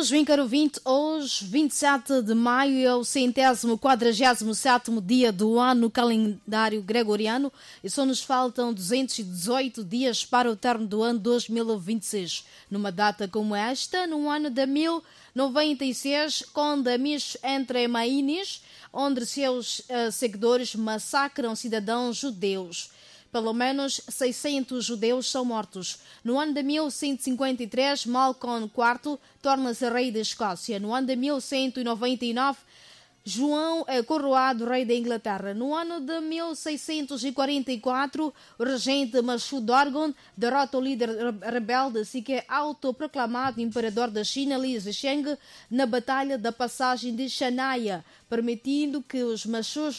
Pois bem, caro ouvinte, hoje, 27 de maio, é o 147º dia do ano no calendário gregoriano e só nos faltam 218 dias para o término do ano 2026. Numa data como esta, no ano de 1096, quando Amish entre Maínis, onde seus seguidores massacram cidadãos judeus. Pelo menos 600 judeus são mortos. No ano de 1153, Malcolm IV torna-se rei da Escócia. No ano de 1199, João é coroado rei da Inglaterra. No ano de 1644, o regente Mashu Dorgon derrota o líder rebelde, assim que é autoproclamado imperador da China, Li Zisheng, na Batalha da Passagem de Shanaya, permitindo que os Mashus